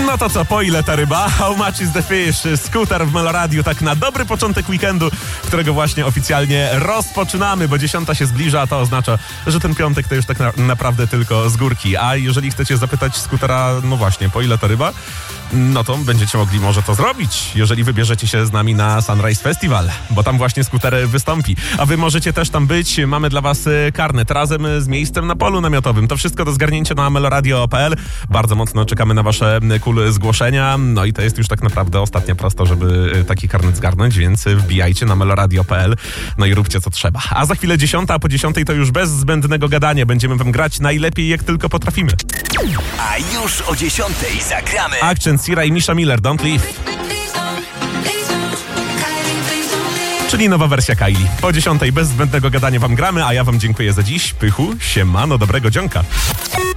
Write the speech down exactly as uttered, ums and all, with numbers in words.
No to co, po ile ta ryba? How much is the fish? Scooter w Meloradiu, tak na dobry początek weekendu, którego właśnie oficjalnie rozpoczynamy, bo dziesiąta się zbliża, a to oznacza, że ten piątek to już tak na, naprawdę tylko z górki. A jeżeli chcecie zapytać Scootera, no właśnie, po ile ta ryba? No to będziecie mogli może to zrobić, jeżeli wybierzecie się z nami na Sunrise Festival, bo tam właśnie Scooter wystąpi. A wy możecie też tam być. Mamy dla was karnet razem z miejscem na polu namiotowym. To wszystko do zgarnięcia na meloradio kropka p l. Bardzo mocno czekamy na wasze cool zgłoszenia. No i to jest już tak naprawdę ostatnia prosta, żeby taki karnet zgarnąć, więc wbijajcie na meloradio kropka p l. No i róbcie co trzeba. A za chwilę dziesiąta, a po dziesiątej to już bez zbędnego gadania. Będziemy wam grać najlepiej jak tylko potrafimy. A już o dziesiątej zagramy Action, Sira i Misha Miller, Don't Leave. Czyli nowa wersja Kylie. Po dziesiątej bez zbędnego gadania wam gramy, a ja wam dziękuję za dziś. Pychu, siemano, dobrego dzionka.